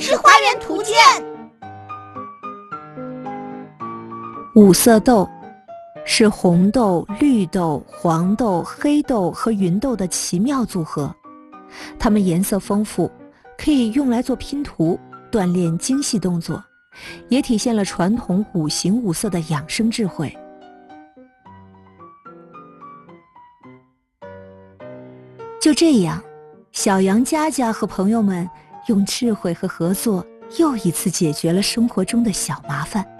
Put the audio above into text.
之花园图鉴。 五色豆是红豆、绿豆、黄豆、黑豆和芸豆的奇妙组合，它们颜色丰富，可以用来做拼图，锻炼精细动作，也体现了传统五行五色的养生智慧。就这样，小羊佳佳和朋友们用智慧和合作，又一次解决了生活中的小麻烦。